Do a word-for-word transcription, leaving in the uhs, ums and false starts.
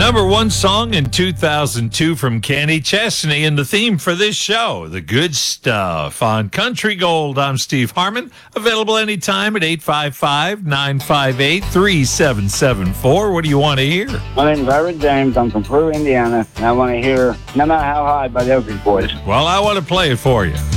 Number one song in two thousand two from Kenny Chesney, and the theme for this show, The Good Stuff on Country Gold. I'm Steve Harmon, available anytime at eight five five, nine five eight, three seven seven four. What do you want to hear? My name is Ira James. I'm from Peru, Indiana, and I want to hear No Matter How High by the Oakland Boys. Well, I want to play it for you.